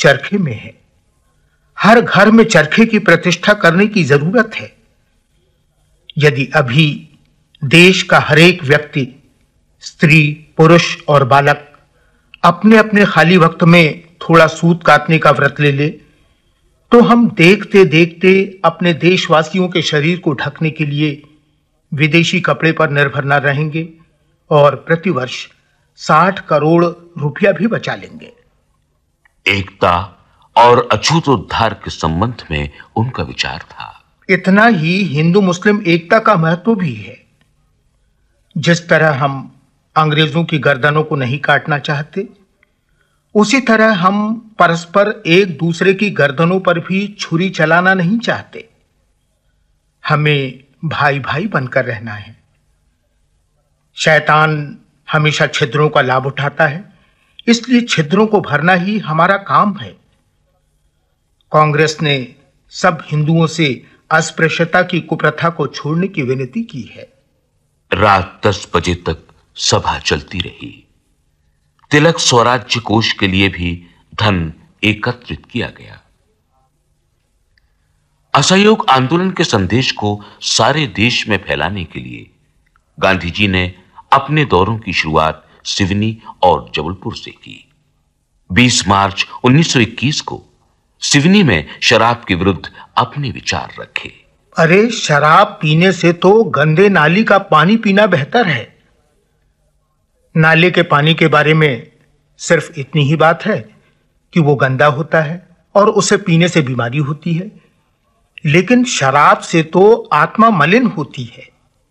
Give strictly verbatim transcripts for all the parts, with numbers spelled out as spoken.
चरखे में है। हर घर में चरखे की प्रतिष्ठा करने की जरूरत है। यदि अभी देश का हरेक व्यक्ति, स्त्री, पुरुष और बालक अपने अपने खाली वक्त में थोड़ा सूत काटने का व्रत ले ले, तो हम देखते देखते अपने देशवासियों के शरीर को ढकने के लिए विदेशी कपड़े पर निर्भर न रहेंगे और प्रतिवर्ष साठ करोड़ रुपया भी बचा लेंगे। एकता और अछूत उद्धार के संबंध में उनका विचार था। इतना ही हिंदू मुस्लिम एकता का महत्व भी है। जिस तरह हम अंग्रेजों की गर्दनों को नहीं काटना चाहते, उसी तरह हम परस्पर एक दूसरे की गर्दनों पर भी छुरी चलाना नहीं चाहते। हमें भाई भाई बनकर रहना है। शैतान हमेशा छिद्रों का लाभ उठाता है, इसलिए छिद्रों को भरना ही हमारा काम है। कांग्रेस ने सब हिंदुओं से अस्पृश्यता की कुप्रथा को छोड़ने की विनती की है। रात दस बजे तक सभा चलती रही। तिलक स्वराज्य कोष के लिए भी धन एकत्रित किया गया। असहयोग आंदोलन के संदेश को सारे देश में फैलाने के लिए गांधी जी ने अपने दौरों की शुरुआत सिवनी और जबलपुर से की। बीस मार्च उन्नीस सौ इक्कीस को सिवनी में शराब के विरुद्ध अपने विचार रखे। अरे, शराब पीने से तो गंदे नाली का पानी पीना बेहतर है। नाले के पानी के बारे में सिर्फ इतनी ही बात है कि वो गंदा होता है और उसे पीने से बीमारी होती है, लेकिन शराब से तो आत्मा मलिन होती है।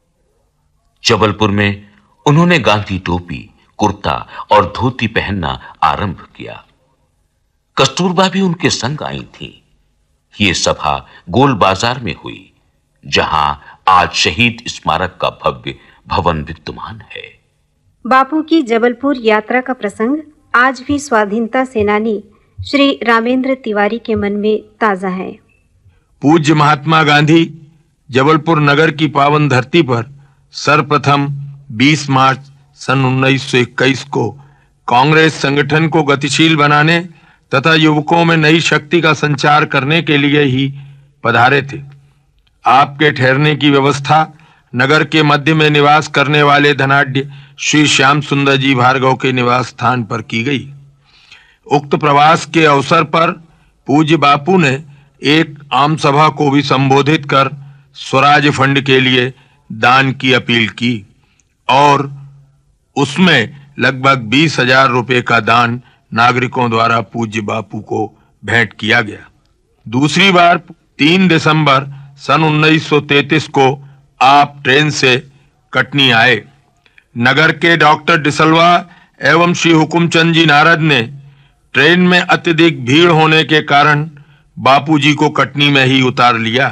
जबलपुर में उन्होंने गांधी टोपी, कुर्ता और धोती पहनना आरंभ किया। कस्तूरबा भी उनके संग आई थी। ये सभा गोल बाजार में हुई, जहां आज शहीद स्मारक का भव्य भवन विद्यमान है। बापू की जबलपुर यात्रा का प्रसंग आज भी स्वाधीनता सेनानी श्री रामेंद्र तिवारी के मन में ताजा है। पूज्य महात्मा गांधी जबलपुर नगर की पावन धरती पर सर्वप्रथम बीस मार्च सन उन्नीस सौ इक्कीस को कांग्रेस संगठन को गतिशील बनाने तथा युवकों में नई शक्ति का संचार करने के लिए ही पधारे थे। आपके ठहरने की व्यवस्था नगर के मध्य में निवास करने वाले धनाढ्य श्री श्याम सुंदर जी भार्गव के निवास स्थान पर की गई। उक्त प्रवास के अवसर पर पूज्य बापू ने एक आम सभा को भी संबोधित कर स्वराज फंड के लिए दान की अपील की और उसमें लगभग बीस हजार रुपए का दान नागरिकों द्वारा पूज्य बापू को भेंट किया गया। दूसरी बार तीन दिसंबर सन उन्नीस सौ तैंतीस को आप ट्रेन से कटनी आए। नगर के डॉक्टर डिसलवा एवं श्री हुकुमचंद जी नारद ने ट्रेन में अत्यधिक भीड़ होने के कारण बापूजी को कटनी में ही उतार लिया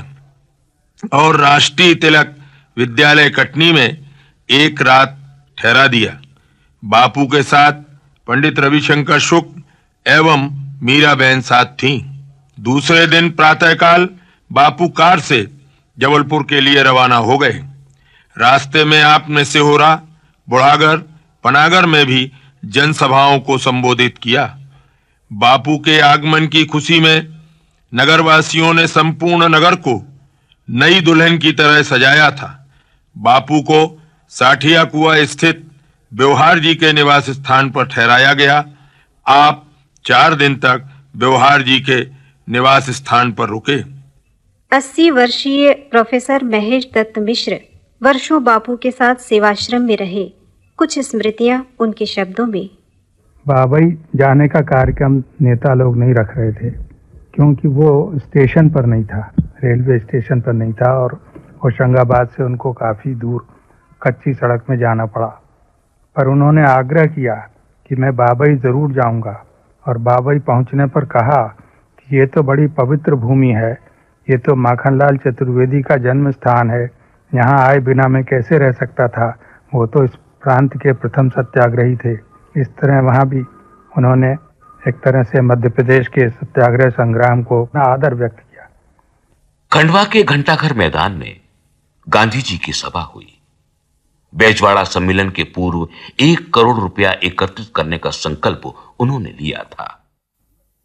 और राष्ट्रीय तिलक विद्यालय कटनी में एक रात ठहरा दिया। बापू के साथ पंडित रविशंकर शुक्ल एवं मीराबेन साथ थीं। दूसरे दिन प्रातःकाल बापू कार से जबलपुर के लिए रवाना हो गए। रास्ते में आपने सिहोरा, बुढ़ागर, पनागर में भी जनसभाओं को संबोधित किया। बापू के आगमन की खुशी में नगरवासियों ने संपूर्ण नगर को नई दुल्हन की तरह सजाया था। बापू को साठिया कुआ स्थित व्यवहार जी के निवास स्थान पर ठहराया गया। आप चार दिन तक व्यवहार जी के निवास स्थान पर रुके। अस्सी वर्षीय प्रोफेसर महेश दत्त मिश्र वर्षों बापू के साथ सेवाश्रम में रहे। कुछ स्मृतियां उनके शब्दों में। बाबई जाने का कार्यक्रम नेता लोग नहीं रख रहे थे, क्योंकि वो स्टेशन पर नहीं था, रेलवे स्टेशन पर नहीं था और होशंगाबाद से उनको काफ़ी दूर कच्ची सड़क में जाना पड़ा। पर उन्होंने आग्रह किया कि मैं बाबई ज़रूर जाऊंगा और बाबई पहुंचने पर कहा कि ये तो बड़ी पवित्र भूमि है, ये तो माखनलाल चतुर्वेदी का जन्म स्थान है, यहाँ आए बिना मैं कैसे रह सकता था, वो तो इस प्रांत के प्रथम सत्याग्रही थे। इस तरह वहाँ भी उन्होंने एक तरह से मध्य प्रदेश के सत्याग्रह संग्राम को आदर व्यक्त किया। खंडवा के घंटाघर मैदान में गांधी जी की सभा हुई। बैजवाड़ा सम्मेलन के पूर्व एक करोड़ रुपया एकत्रित करने का संकल्प उन्होंने लिया था।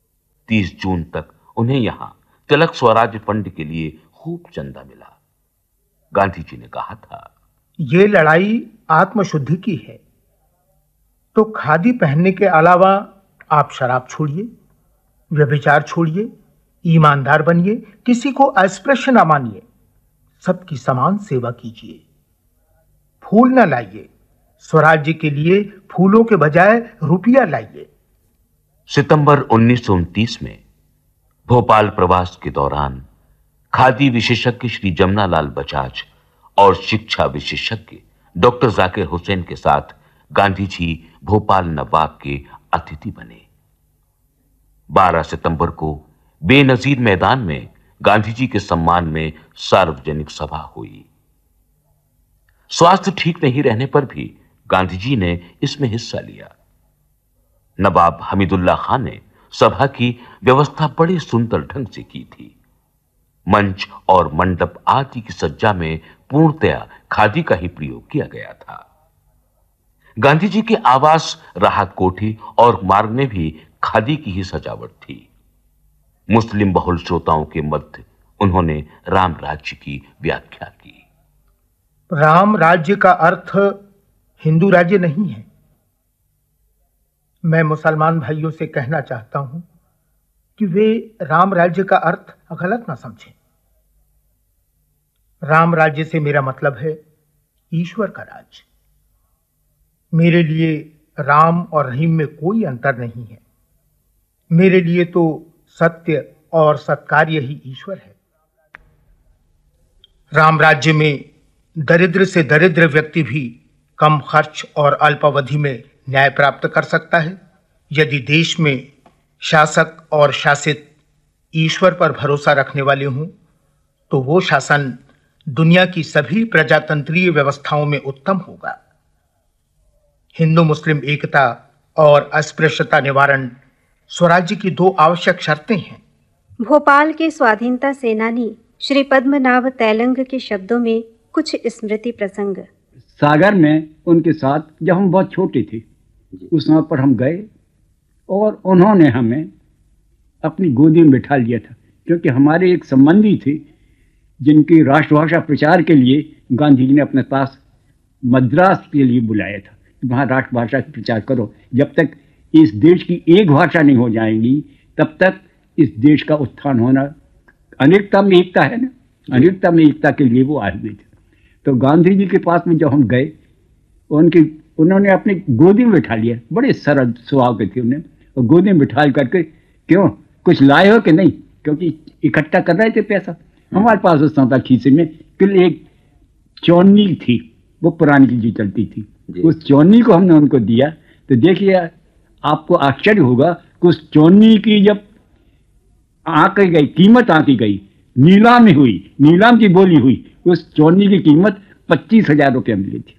तीस जून तक उन्हें यहां तिलक स्वराज फंड के लिए खूब चंदा मिला। गांधी जी ने कहा था, ये लड़ाई आत्मशुद्धि की है, तो खादी पहनने के अलावा आप शराब छोड़िए, व्यभिचार छोड़िए, ईमानदार बनिए, किसी को अस्पृश्य न मानिए, सबकी समान सेवा कीजिए। फूल न लाइए, स्वराज्य के लिए फूलों के बजाय रुपया लाइए। सितंबर उन्नीस सौ उनतीस में भोपाल प्रवास के दौरान खादी विशेषज्ञ श्री जमनालाल बजाज और शिक्षा विशेषज्ञ डॉक्टर जाकिर हुसैन के साथ गांधी जी भोपाल नवाब के अतिथि बने। बारह सितंबर को बेनजीर मैदान में गांधी जी के सम्मान में सार्वजनिक सभा हुई। स्वास्थ्य ठीक नहीं रहने पर भी गांधी जी ने इसमें हिस्सा लिया। नवाब हमीदुल्लाह खान ने सभा की व्यवस्था बड़े सुंदर ढंग से की थी। मंच और मंडप आदि की सज्जा में पूर्णतया खादी का ही प्रयोग किया गया था। गांधी जी के आवास, राहत कोठी और मार्ग में भी खादी की ही सजावट थी। मुस्लिम बहुल श्रोताओं के मध्य उन्होंने राम राज्य की व्याख्या की। राम राज्य का अर्थ हिंदू राज्य नहीं है। मैं मुसलमान भाइयों से कहना चाहता हूं कि वे राम राज्य का अर्थ गलत ना समझें। राम राज्य से मेरा मतलब है ईश्वर का राज्य। मेरे लिए राम और रहीम में कोई अंतर नहीं है। मेरे लिए तो सत्य और सत्कार्य ही ईश्वर है। राम राज्य में दरिद्र से दरिद्र व्यक्ति भी कम खर्च और अल्पावधि में न्याय प्राप्त कर सकता है। यदि देश में शासक और शासित ईश्वर पर भरोसा रखने वाले हों, तो वो शासन दुनिया की सभी प्रजातंत्रीय व्यवस्थाओं में उत्तम होगा। हिंदू मुस्लिम एकता और अस्पृश्यता निवारण स्वराज्य की दो आवश्यक शर्तें हैं। भोपाल के स्वाधीनता सेनानी श्री पद्मनाभ तैलंग के शब्दों में कुछ स्मृति प्रसंग। सागर में उनके साथ जब हम बहुत छोटे थे, उस समय पर हम गए और उन्होंने हमें अपनी गोदी में बिठा लिया था, क्योंकि हमारे एक संबंधी थे जिनकी राष्ट्रभाषा प्रचार के लिए गांधी जी ने अपने पास मद्रास के लिए बुलाया था। वहाँ राष्ट्रभाषा का प्रचार करो, जब तक इस देश की एक भाषा नहीं हो जाएगी तब तक इस देश का उत्थान होना, अनेकता में एकता है ना, अनेकता में एकता के लिए वो आए हुए थे। तो गांधी जी के पास में जब हम गए, उनके उन्होंने अपनी गोदी में बिठा लिया। बड़े सरल स्वभाव के थे उन्हें, और गोदी में बिठा करके, क्यों कुछ लाए हो कि नहीं, क्योंकि इकट्ठा कर रहे थे पैसा। हमारे पास उस समय खीसे में केवल एक चौनी थी, वो पुरानी चीज चलती थी, उस चौनी को हमने उनको दिया। तो देखिए, आपको आश्चर्य होगा कि उस चौनी की जब आंकी गई, कीमत आंकी गई, नीलाम हुई, नीलाम की बोली हुई, उस चौनी की कीमत पच्चीस हजार रुपये मिली थी।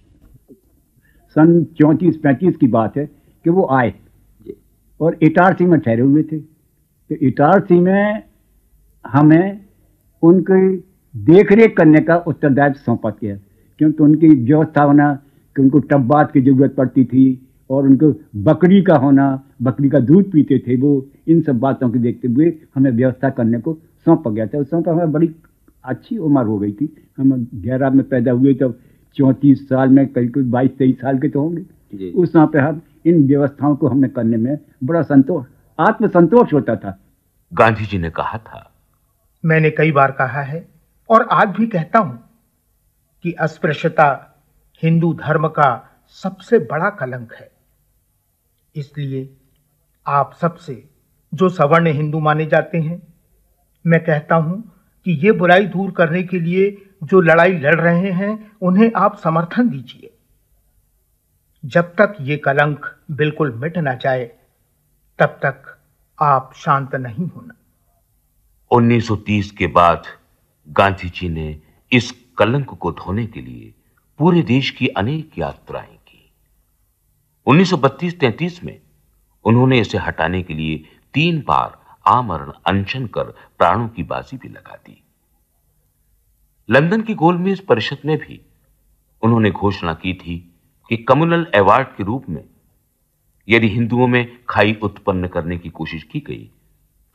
सन चौंतीस पैंतीस की बात है कि वो आए और इटारसी में ठहरे हुए थे। तो इटारसी में हमें उनकी देखरेख करने का उत्तरदायित्व सौंपा गया, क्योंकि उनकी व्यवस्था होना, कि उनको टब्बात की जरूरत पड़ती थी और उनको बकरी का होना, बकरी का दूध पीते थे वो, इन सब बातों को देखते हुए हमें व्यवस्था करने को सौंपा गया था। उस समय हमें बड़ी अच्छी उम्र हो गई थी। हम ग्यारह में पैदा हुए, तब चौंतीस साल में करीब करीब बाईस तेईस साल के तो होंगे। उस समय पे हम इन व्यवस्थाओं को हमें करने में बड़ा संतोष, आत्मसंतोष होता था। गांधी जी ने कहा था, मैंने कई बार कहा है और आज भी कहता हूं कि अस्पृश्यता हिंदू धर्म का सबसे बड़ा कलंक है। इसलिए आप सबसे, जो सवर्ण हिंदू माने जाते हैं, मैं कहता हूं कि ये बुराई दूर करने के लिए जो लड़ाई लड़ रहे हैं उन्हें आप समर्थन दीजिए। जब तक ये कलंक बिल्कुल मिट ना जाए तब तक आप शांत नहीं होना। उन्नीस सौ तीस के बाद गांधी जी ने इस कलंक को धोने के लिए पूरे देश की अनेक यात्राएं की। उन्नीस सौ बत्तीस तैंतीस में उन्होंने इसे हटाने के लिए तीन बार आमरण अनशन कर प्राणों की बाजी भी लगा दी। लंदन की गोलमेज परिषद में भी उन्होंने घोषणा की थी कि कम्युनल अवार्ड के रूप में यदि हिंदुओं में खाई उत्पन्न करने की कोशिश की गई